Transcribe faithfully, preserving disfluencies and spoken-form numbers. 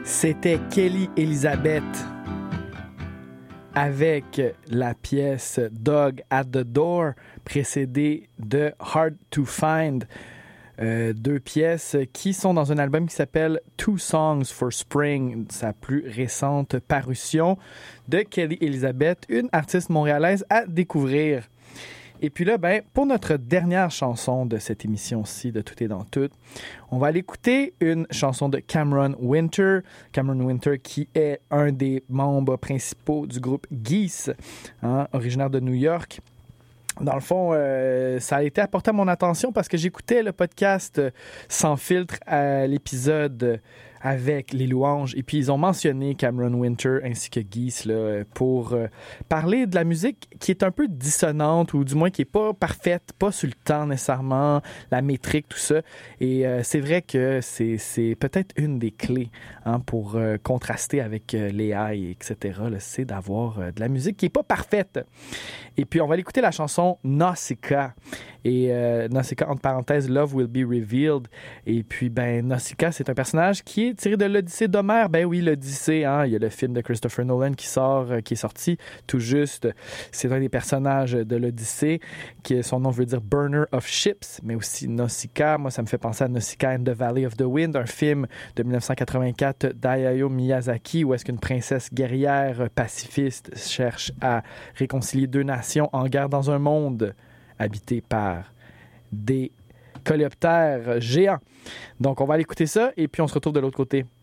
C'était Kelly Elizabeth avec la pièce Dog at the Door, précédée de Hard to Find. Euh, deux pièces qui sont dans un album qui s'appelle Two Songs for Spring, sa plus récente parution de Kelly Elizabeth, une artiste montréalaise à découvrir. Et puis là, ben, pour notre dernière chanson de cette émission-ci, de Tout est dans tout, on va aller écouter une chanson de Cameron Winter. Cameron Winter qui est un des membres principaux du groupe Geese, hein, originaire de New York. Dans le fond, euh, ça a été apporté à mon attention parce que j'écoutais le podcast Sans filtre à l'épisode avec les louanges et puis ils ont mentionné Cameron Winter ainsi que Geese là, pour euh, parler de la musique qui est un peu dissonante ou du moins qui est pas parfaite, pas sur le temps nécessairement, la métrique, tout ça. Et euh, c'est vrai que c'est, c'est peut-être une des clés hein, pour euh, contraster avec euh, l'A I, et cetera. Là, c'est d'avoir euh, de la musique qui est pas parfaite. Et puis on va aller écouter la chanson Nausicaa. Et euh, Nausicaa, entre parenthèses, Love Will Be Revealed. Et puis, ben, Nausicaa, c'est un personnage qui est tiré de l'Odyssée d'Homère. Ben oui, l'Odyssée, hein. Il y a le film de Christopher Nolan qui sort, euh, qui est sorti tout juste. C'est un des personnages de l'Odyssée, qui son nom veut dire Burner of Ships, mais aussi Nausicaa. Moi, ça me fait penser à Nausicaa and the Valley of the Wind, un film de dix-neuf cent quatre-vingt-quatre d'Hayao Miyazaki, où est-ce qu'une princesse guerrière pacifiste cherche à réconcilier deux nations en guerre dans un monde habité par des coléoptères géants. Donc, on va aller écouter ça et puis on se retrouve de l'autre côté.